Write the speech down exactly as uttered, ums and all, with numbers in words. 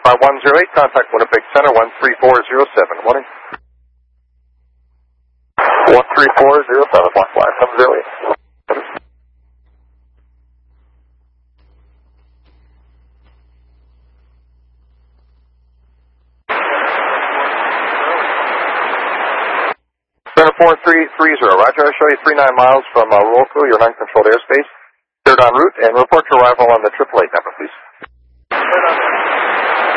five one zero eight, contact Winnipeg Center, one three four zero seven. Morning. one three four zero seven, one five seven zero eight. Center four three three zero, roger. I'll show you three nine miles from uh, Rolco, your non-controlled airspace. Cleared en route, and report your arrival on the triple eight number, please.